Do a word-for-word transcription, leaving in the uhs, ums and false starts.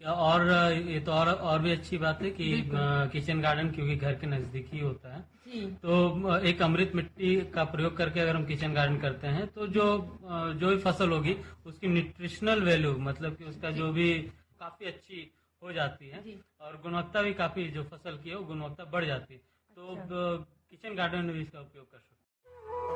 और ये तो और और भी अच्छी बात है कि अ, किचन गार्डन क्योंकि घर के नजदीक ही होता है, जी तो अ, एक अमृत मिट्टी का प्रयोग करके अगर हम किचन गार्डन करते हैं तो जो अ, जो भी फसल होगी उसकी न्यूट्रिशनल वैल्यू मतलब कि उसका जी जो भी काफी अच्छी हो जाती है जी। और गुणवत्ता भी काफी जो फसल की है वो गुणवत्ता बढ़ जाती है। तो अच्छा। अ, किचन गार्डन में भी इसका उपयोग कर सकते हैं।